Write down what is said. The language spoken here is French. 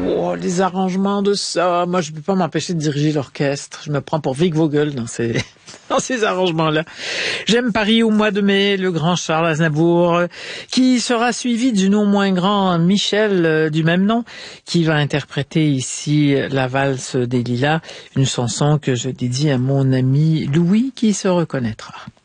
Oh, les arrangements de ça. Moi, je peux pas m'empêcher de diriger l'orchestre. Je me prends pour Vic Vogel dans ces, dans ces arrangements-là. J'aime Paris au mois de mai, le grand Charles Aznavour, qui sera suivi du non moins grand Michel du même nom, qui va interpréter ici la valse des Lilas, une chanson que je dédie à mon ami Louis qui se reconnaîtra.